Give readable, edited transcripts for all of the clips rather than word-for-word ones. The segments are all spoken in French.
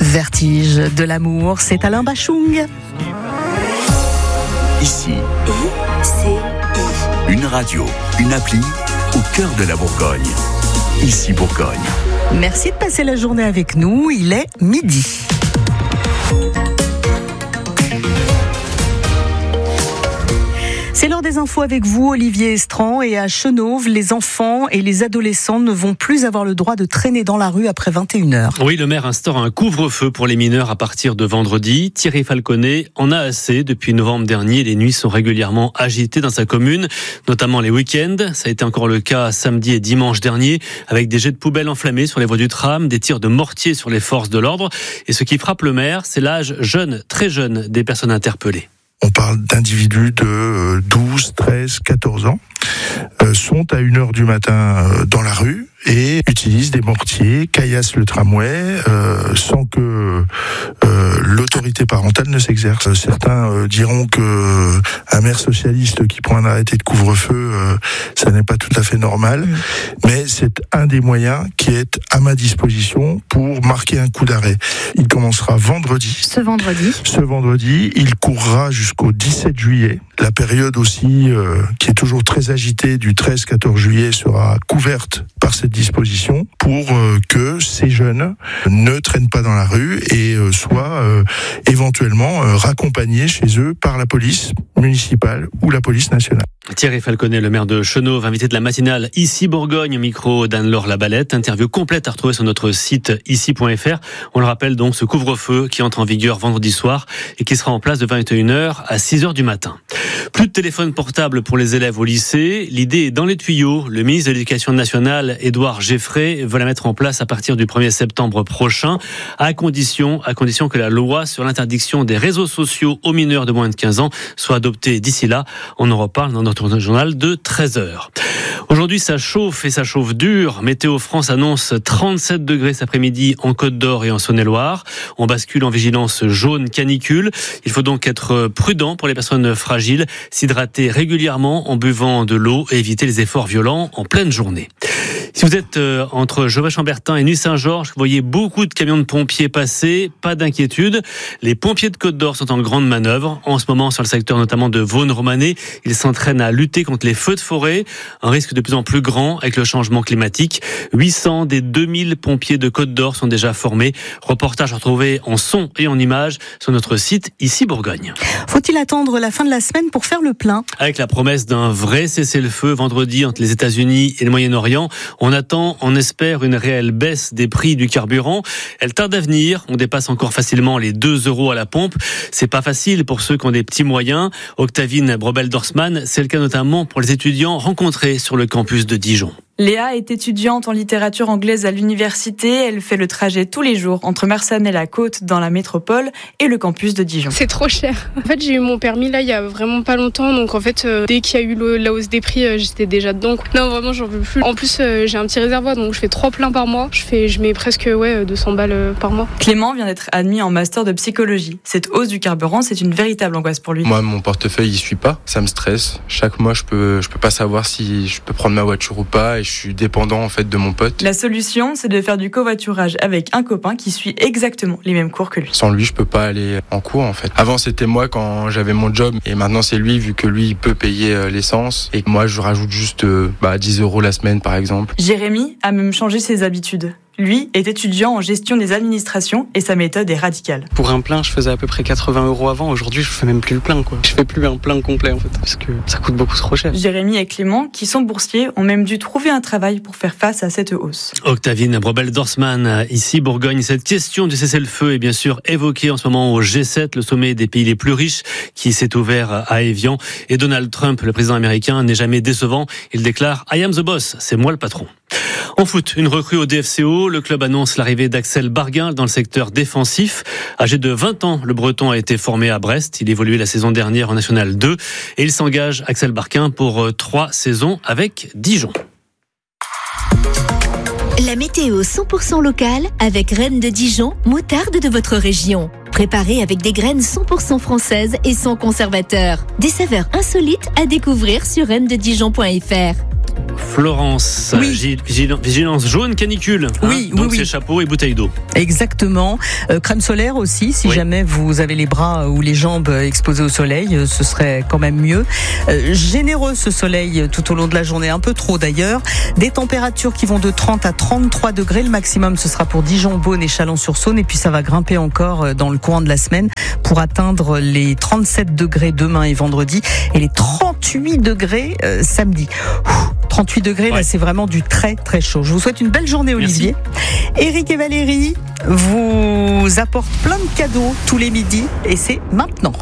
Vertige de l'amour, c'est Alain Bachung. Ici, une radio, une appli au cœur de la Bourgogne. Ici Bourgogne. Merci de passer la journée avec nous, il est midi. C'est l'heure des infos avec vous, Olivier Estran. Et à Chenôve, les enfants et les adolescents ne vont plus avoir le droit de traîner dans la rue après 21h. Oui, le maire instaure un couvre-feu pour les mineurs à partir de vendredi. Thierry Falconet en a assez. Depuis novembre dernier, les nuits sont régulièrement agitées dans sa commune, notamment les week-ends. Ça a été encore le cas samedi et dimanche dernier, avec des jets de poubelles enflammés sur les voies du tram, des tirs de mortier sur les forces de l'ordre. Et ce qui frappe le maire, c'est l'âge jeune, très jeune, des personnes interpellées. On parle d'individus de 12, 13, 14 ans, sont à 1h du matin dans la rue et utilisent des mortiers, caillassent le tramway sans que l'autorité parentale ne s'exerce. Certains diront que un maire socialiste qui prend un arrêté de couvre-feu, ça n'est pas tout à fait normal, mais c'est un des moyens qui est à ma disposition pour marquer un coup d'arrêt. Il commencera vendredi. Ce vendredi, il courra jusqu'au 17 juillet. La période aussi, qui est toujours très agitée, du 13-14 juillet, sera couverte par cette disposition pour que ces jeunes ne traînent pas dans la rue et soient éventuellement raccompagnés chez eux par la police municipale ou la police nationale. Thierry Falconet, le maire de Chenôve, invité de la matinale Ici Bourgogne, au micro d'Anne-Laure Labalette. Interview complète à retrouver sur notre site ici.fr. On le rappelle donc, ce couvre-feu qui entre en vigueur vendredi soir et qui sera en place de 21h à 6h du matin. Plus de téléphone portable pour les élèves au lycée. L'idée est dans les tuyaux. Le ministre de l'Éducation nationale, Édouard Geffray, veut la mettre en place à partir du 1er septembre prochain, à condition que la loi sur l'interdiction des réseaux sociaux aux mineurs de moins de 15 ans soit adoptée d'ici là. On en reparle dans notre journal de 13h. Aujourd'hui, ça chauffe et ça chauffe dur. Météo France annonce 37 degrés cet après-midi en Côte d'Or et en Saône-et-Loire. On bascule en vigilance jaune canicule. Il faut donc être prudent pour les personnes fragiles, s'hydrater régulièrement en buvant de l'eau et éviter les efforts violents en pleine journée. Si vous êtes entre Gevrey-Chambertin et Nuit-Saint-Georges, vous voyez beaucoup de camions de pompiers passer, pas d'inquiétude. Les pompiers de Côte d'Or sont en grande manœuvre. En ce moment, sur le secteur notamment de Vaune-Romanée, ils s'entraînent à lutter contre les feux de forêt. Un risque de plus en plus grand avec le changement climatique. 800 des 2000 pompiers de Côte d'Or sont déjà formés. Reportage retrouvé en son et en images sur notre site Ici Bourgogne. Faut-il attendre la fin de la semaine pour faire le plein ? Avec la promesse d'un vrai cessez-le-feu vendredi entre les États-Unis et le Moyen-Orient, on espère une réelle baisse des prix du carburant. Elle tarde à venir. On dépasse encore facilement les 2 € à la pompe. C'est pas facile pour ceux qui ont des petits moyens. Octavine Brobel-Dorsman, c'est le cas notamment pour les étudiants rencontrés sur le campus de Dijon. Léa est étudiante en littérature anglaise à l'université. Elle fait le trajet tous les jours entre Mersenne et la Côte dans la métropole et le campus de Dijon. C'est trop cher. En fait, j'ai eu mon permis là il y a vraiment pas longtemps. Donc en fait, dès qu'il y a eu la hausse des prix, j'étais déjà dedans. Non, vraiment, j'en veux plus. En plus, j'ai un petit réservoir, donc je fais 3 pleins par mois. Je mets presque 200 balles par mois. Clément vient d'être admis en master de psychologie. Cette hausse du carburant, c'est une véritable angoisse pour lui. Moi, mon portefeuille, il suit pas. Ça me stresse. Chaque mois, je peux pas savoir si je peux prendre ma voiture ou pas. Et je suis dépendant en fait de mon pote. La solution, c'est de faire du covoiturage avec un copain qui suit exactement les mêmes cours que lui. Sans lui, je peux pas aller en cours en fait. Avant, c'était moi quand j'avais mon job et maintenant c'est lui vu que lui il peut payer l'essence et moi je rajoute juste 10 € la semaine par exemple. Jérémy a même changé ses habitudes. Lui est étudiant en gestion des administrations et sa méthode est radicale. Pour un plein, je faisais à peu près 80 € avant. Aujourd'hui, je fais même plus le plein, quoi. Je fais plus un plein complet, en fait, parce que ça coûte beaucoup trop cher. Jérémy et Clément, qui sont boursiers, ont même dû trouver un travail pour faire face à cette hausse. Octavine Brobel-Dorsman, ici Bourgogne. Cette question du cessez-le-feu est bien sûr évoquée en ce moment au G7, le sommet des pays les plus riches, qui s'est ouvert à Évian. Et Donald Trump, le président américain, n'est jamais décevant. Il déclare « I am the boss », c'est moi le patron. En foot, une recrue au DFCO. Le club annonce l'arrivée d'Axel Barguin dans le secteur défensif. Âgé de 20 ans, le Breton a été formé à Brest. Il évoluait la saison dernière en National 2. Et il s'engage, Axel Barguin, pour 3 saisons avec Dijon. La météo 100% locale avec Rennes de Dijon, moutarde de votre région. Préparée avec des graines 100% françaises et sans conservateur. Des saveurs insolites à découvrir sur rennededijon.fr. Florence, oui. Vigilance jaune, canicule. Oui, donc oui. c'est chapeau et bouteille d'eau. Exactement. Crème solaire aussi, si jamais vous avez les bras ou les jambes exposés au soleil, ce serait quand même mieux. Généreux ce soleil tout au long de la journée, un peu trop d'ailleurs. Des températures qui vont de 30 à 33 degrés. Le maximum, ce sera pour Dijon, Beaune et Chalon-sur-Saône. Et puis ça va grimper encore dans le courant de la semaine pour atteindre les 37 degrés demain et vendredi et les 38 degrés samedi. 38 degrés, là c'est vraiment du très très chaud. Je vous souhaite une belle journée, Olivier. Éric et Valérie vous apportent plein de cadeaux tous les midis et c'est maintenant.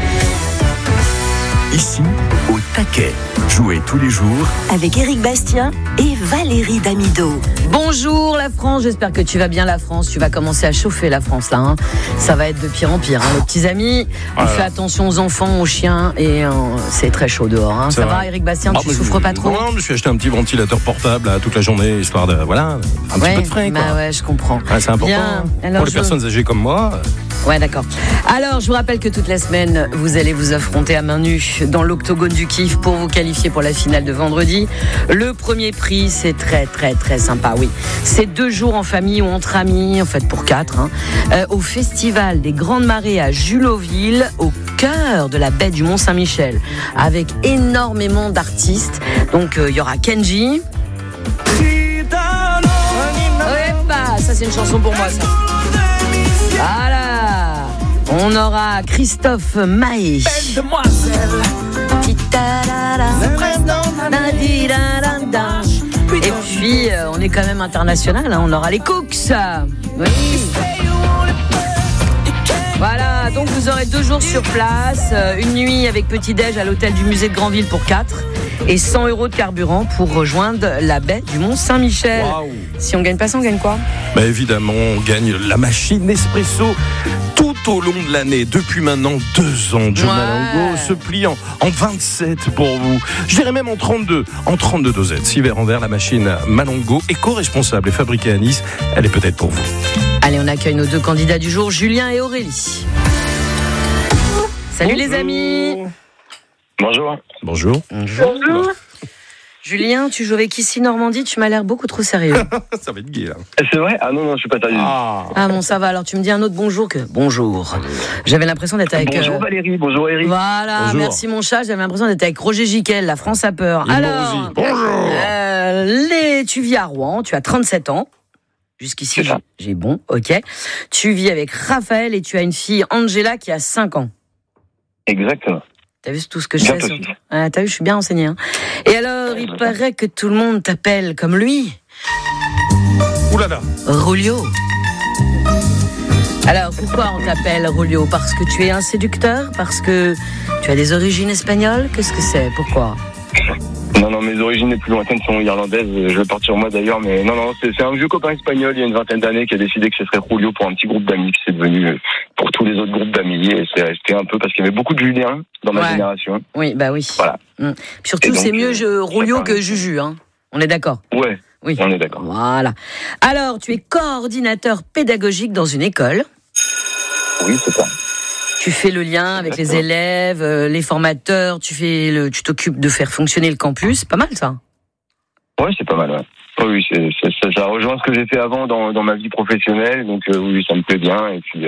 Ici, au taquet. Jouez tous les jours avec Éric Bastien et Valérie Damido. Bonjour la France, j'espère que tu vas bien la France. Tu vas commencer à chauffer la France là. Hein. Ça va être de pire en pire. Hein. Les petits amis, on fait attention aux enfants, aux chiens et c'est très chaud dehors. Hein. Ça va Éric Bastien, tu souffres pas trop? Non, je me suis acheté un petit ventilateur portable là, toute la journée, histoire de, un petit peu de frais. Bah ouais, je comprends. Ouais, c'est important. Bien. Alors, pour les personnes âgées comme moi. Ouais, d'accord. Alors, je vous rappelle que toute la semaine, vous allez vous affronter à main nue dans l'octogone du kiff pour vous qualifier pour la finale de vendredi. Le premier prix, c'est très, très, très sympa, oui. C'est 2 jours en famille ou entre amis, en fait pour 4, au Festival des Grandes Marées à Juloville, au cœur de la baie du Mont-Saint-Michel, avec énormément d'artistes. Donc, il y aura Kenji. Ça, c'est une chanson pour moi, ça. Voilà. On aura Christophe Maé. Et puis, on est quand même international. Hein. On aura les Cooks. Oui. Voilà, donc vous aurez 2 jours sur place, une nuit avec petit-déj à l'hôtel du musée de Granville pour 4 et 100 € de carburant pour rejoindre la baie du Mont-Saint-Michel. Wow. Si on gagne pas ça, on gagne quoi? Bah évidemment, on gagne la machine Nespresso tout au long de l'année. Depuis maintenant 2 ans, Joe Malongo se plie en 27 pour vous. Je dirais même en 32 dosettes. 6 verres en verre, la machine Malongo, éco-responsable et fabriquée à Nice. Elle est peut-être pour vous. Allez, on accueille nos 2 candidats du jour, Julien et Aurélie. Salut. Bonjour. Les amis. Bonjour. Bonjour. Bonjour. Julien, tu joues avec ici Normandie, tu m'as l'air beaucoup trop sérieux. Ça va être gai là. C'est vrai? Ah non, je suis pas sérieux. Ah bon, ça va, alors tu me dis un autre bonjour que bonjour. J'avais l'impression d'être avec... Bonjour Valérie, bonjour Eric. Voilà, bonjour. Merci mon chat, j'avais l'impression d'être avec Roger Giquel, la France a peur. Alors, bonjour. Tu vis à Rouen, tu as 37 ans. Jusqu'ici, j'ai bon, ok. Tu vis avec Raphaël et tu as une fille, Angela, qui a 5 ans. Exactement. T'as vu tout ce que je sais sur... T'as vu, je suis bien renseignée. Hein. Et alors, il paraît que tout le monde t'appelle comme lui. Oulala. Rulio. Alors, pourquoi on t'appelle Rulio? Parce que tu es un séducteur? Parce que tu as des origines espagnoles? Qu'est-ce que c'est? Pourquoi? Non, mes origines les plus lointaines sont irlandaises. Je le porte sur moi d'ailleurs, mais non, c'est un vieux copain espagnol il y a une 20aine d'années qui a décidé que ce serait Julio pour un petit groupe d'amis, qui c'est devenu pour tous les autres groupes d'amis, et c'est resté un peu parce qu'il y avait beaucoup de Julien dans ma génération. Oui, bah oui. Voilà. Surtout, donc, c'est mieux Julio que Juju, hein. On est d'accord? Ouais. Oui. On est d'accord. Voilà. Alors, tu es coordinateur pédagogique dans une école. Oui, c'est ça. Tu fais le lien avec les élèves, les formateurs, tu t'occupes de faire fonctionner le campus. C'est pas mal, ça. Ouais, c'est pas mal, ouais. Oui, ça rejoint ce que j'ai fait avant dans ma vie professionnelle, donc oui, ça me plaît bien. Et puis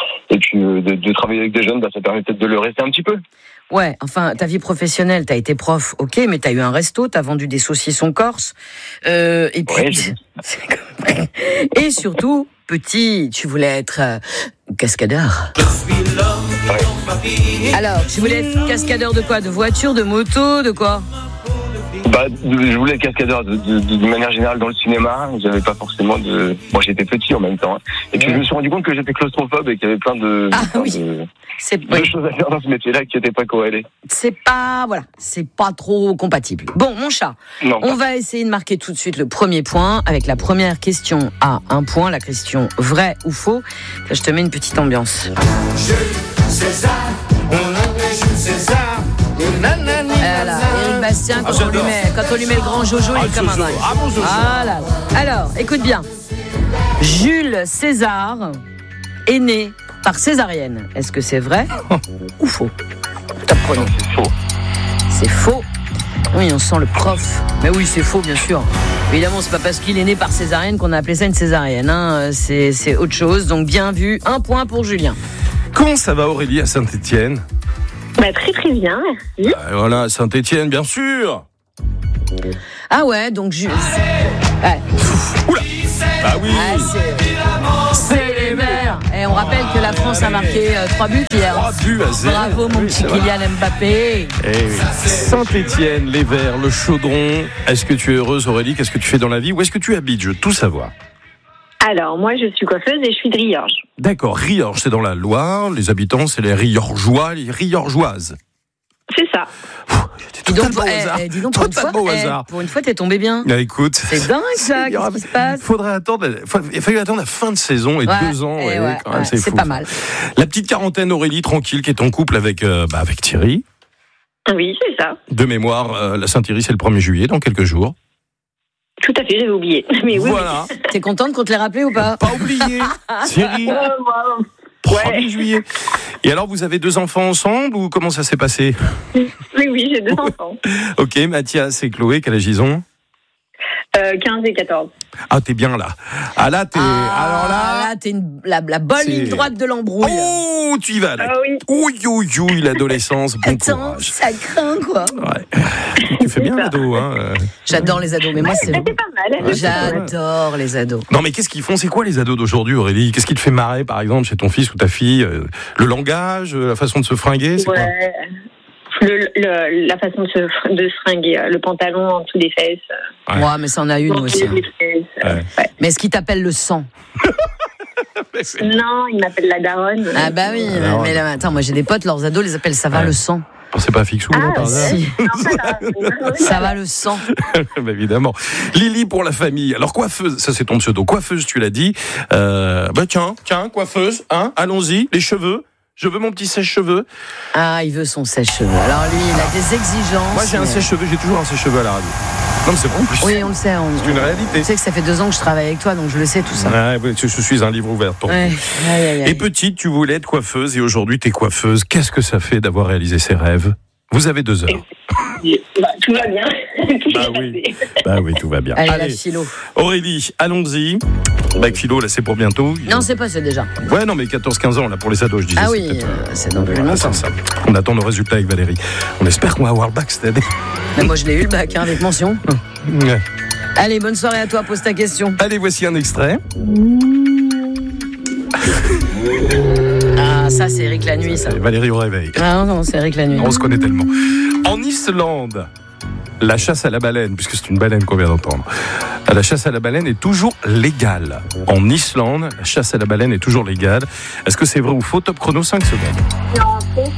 de travailler avec des jeunes, ça permet peut-être de le rester un petit peu. Ouais, enfin, ta vie professionnelle, t'as été prof, ok, mais t'as eu un resto, t'as vendu des saucissons corse, et puis... Ouais, et surtout, petit, tu voulais être cascadeur. Ouais. Alors, tu voulais être cascadeur de quoi? De voiture, de moto, de quoi? Je voulais être cascadeur de manière générale dans le cinéma. J'avais pas forcément de... Moi, j'étais petit en même temps. Et puis, je me suis rendu compte que j'étais claustrophobe et qu'il y avait plein de choses à faire dans ce métier-là qui n'étaient pas corrélées. C'est pas trop compatible. Bon, mon chat, on va essayer de marquer tout de suite le premier point avec la première question à 1 point, la question vrai ou faux. Là, je te mets une petite ambiance. Jules César, on l'appelle Jules César. Voilà, Éric Bastien, quand on lui met le grand Jojo, il est comme un dingue. Voilà. Alors, écoute bien. Jules César est né par césarienne. Est-ce que c'est vrai ou faux? Top chrono. C'est faux. C'est faux. Oui, on sent le prof. Mais oui, c'est faux, bien sûr. Évidemment, c'est pas parce qu'il est né par césarienne qu'on a appelé ça une césarienne. Hein. C'est autre chose. Donc, bien vu. 1 point pour Julien. Comment ça va, Aurélie, à Saint-Étienne ? Très très bien, merci. Voilà, Saint-Étienne, bien sûr. Ah ouais, donc... Ouais. Oula. Ah oui. C'est les Verts. Et on rappelle que la France a marqué 3 buts hier. 3 buts à 0. Bravo mon petit Kylian Mbappé. Saint-Étienne, les Verts, le Chaudron. Est-ce que tu es heureuse, Aurélie ? Qu'est-ce que tu fais dans la vie ? Où est-ce que tu habites ? Je veux tout savoir. Alors, moi, je suis coiffeuse et je suis de Riorges. D'accord, Riorges, c'est dans la Loire. Les habitants, c'est les Riorgeois, les Riorgeoises. C'est ça. Dis donc, pour une fois, t'es tombé bien. Écoute, c'est dingue ça, qu'est-ce qui se passe ? Il a fallu attendre la fin de saison et 2 ans. Quand même, c'est fou, pas mal. La petite quarantaine, Aurélie, tranquille, qui est en couple avec Thierry. Oui, c'est ça. De mémoire, la Saint-Thierry, c'est le 1er juillet, dans quelques jours. Tout à fait, j'avais oublié. Mais oui, voilà. T'es contente qu'on te l'ait rappelé ou pas ? Pas oublié. Thierry. 1er juillet. Et alors, vous avez 2 enfants ensemble ou comment ça s'est passé ? Oui, j'ai 2 enfants. Ok, Mathias et Chloé, quel âge ils ont ? 15 et 14. Ah, t'es bien là. Ah là, t'es... alors là... t'es la bonne ligne droite de l'embrouille. Oh, tu y vas là. Ah oui. Ouh, l'adolescence, bon courage. Ça craint, quoi. Ouais. Tu fais bien l'ado, hein. J'adore les ados, mais moi, c'est... pas mal. J'adore les ados. Non, mais qu'est-ce qu'ils font ? C'est quoi les ados d'aujourd'hui, Aurélie ? Qu'est-ce qui te fait marrer, par exemple, chez ton fils ou ta fille ? Le langage, la façon de se fringuer, c'est quoi ? La façon de se fringuer, le pantalon en dessous des fesses. Ouais, mais ça en a une aussi. Mais est-ce qu'il t'appelle le sang ? Non, il m'appelle la daronne. Ah bah oui, mais là, attends, moi j'ai des potes, leurs ados les appellent ça va le sang. C'est pas Fixou, par hasard. Si. Ça va le sang. Bah, évidemment. Lily pour la famille. Alors coiffeuse, ça c'est ton pseudo. Coiffeuse, tu l'as dit. Tiens, coiffeuse, hein, allons-y, les cheveux. Je veux mon petit sèche-cheveux. Ah, il veut son sèche-cheveux. Alors lui, il a des exigences. Moi, j'ai un sèche-cheveux. J'ai toujours un sèche-cheveux à la radio. Non, mais c'est bon. Oui, on le sait. C'est une réalité. Tu sais que ça fait 2 ans que je travaille avec toi, donc je le sais tout ça. Ouais, je suis un livre ouvert pour vous. Et petite, tu voulais être coiffeuse et aujourd'hui, t'es coiffeuse. Qu'est-ce que ça fait d'avoir réalisé ses rêves ? Vous avez 2 heures. Tout va bien. Oui, tout va bien. Allez, la philo. Aurélie, allons-y. Bac philo, là, c'est pour bientôt. Non, c'est pas, c'est déjà. Ouais, non, mais 14-15 ans, là, pour les ados, je disais. Ah oui, c'est dans plus longtemps. On attend nos résultats avec Valérie. On espère qu'on va avoir le bac cette année. Mais moi, je l'ai eu le bac, avec mention. Ouais. Allez, bonne soirée à toi, pose ta question. Allez, voici un extrait. Ah, ça, c'est Eric la nuit, ça. Valérie au réveil. Ah non, c'est Eric la nuit. On se connaît tellement. En Islande, la chasse à la baleine, puisque c'est une baleine qu'on vient d'entendre, la chasse à la baleine est toujours légale. En Islande, la chasse à la baleine est toujours légale. Est-ce que c'est vrai ou faux ? Top chrono, 5 secondes. Non, faux.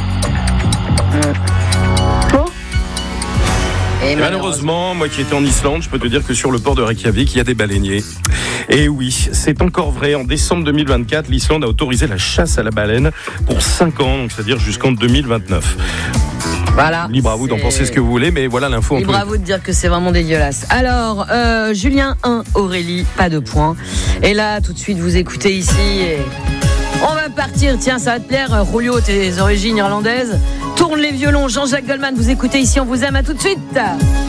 Et malheureusement, moi qui étais en Islande, je peux te dire que sur le port de Reykjavik, il y a des baleiniers. Et oui, c'est encore vrai. En décembre 2024, l'Islande a autorisé la chasse à la baleine pour 5 ans, donc c'est-à-dire jusqu'en 2029. Voilà. Libre à vous d'en penser ce que vous voulez, mais voilà l'info. Libre à vous de dire que c'est vraiment dégueulasse. Alors, Julien 1, Aurélie, pas de points. Et là, tout de suite, vous écoutez ici et... On va partir, tiens, ça va te plaire, Julio, tes origines irlandaises. Tourne les violons, Jean-Jacques Goldman, vous écoutez ici, on vous aime, à tout de suite.